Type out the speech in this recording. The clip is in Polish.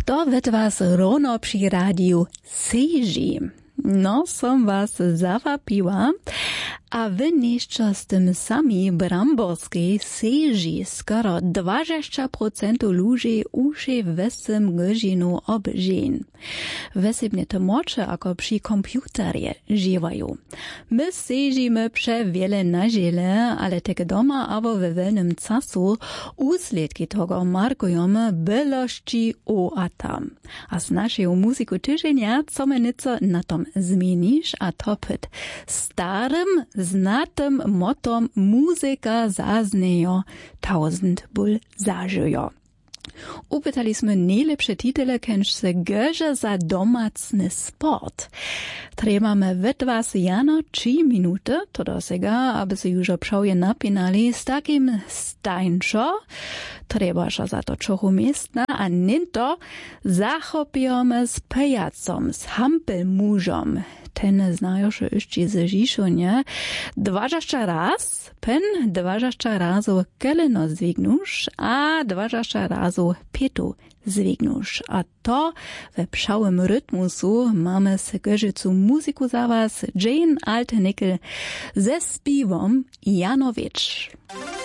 Kto ved was rono przy radiu seži? No, som was zawapiła, a wy nieszczo z tym sami bramborskiej seži skoro 20% ludzi uszy wesem godzinu obżeń. Wesebnie to mocze, ako przy komputerje żywają. My sežimy przewiele na ziele, ale tak doma albo we wolnym czasu usledki tego markujemy bylości u a tam. A z naszej muzyku tyżenia, co my nieco na tom zmienisz, a to pod starym, znatym motom muzyka zaznejo 1000 ból zażyjo. Upytaliśmy najlepsze titule, kęż se göże za domacny sport. Trebamy wet was jano 3 minuty, to dosega, aby se już obszauje napinali z takim stańczo. Trebaša za to čohu miestna, a ninto zachopijome z pejacom, z hampelmužom. Ten znajoše ešte ze Žišonje. 20 raz, pen 20 razov keleno zvignuš, a 20 razov petu zvignuš. A to we pšałym rytmusu mamy se göžicu muziku za was, Jane Altenickel ze spivom Janovič.